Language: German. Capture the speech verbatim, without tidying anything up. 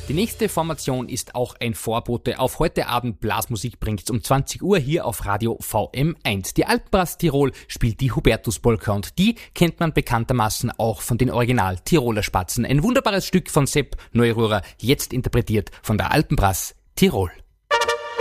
Die nächste Formation ist auch ein Vorbote auf heute Abend. Blasmusik bringt's um zwanzig Uhr hier auf Radio V M eins. Die Alpenbrass Tirol spielt die Hubertus-Polka und die kennt man bekanntermaßen auch von den Original-Tiroler Spatzen. Ein wunderbares Stück von Sepp Neururer, jetzt interpretiert von der Alpenbrass Tirol.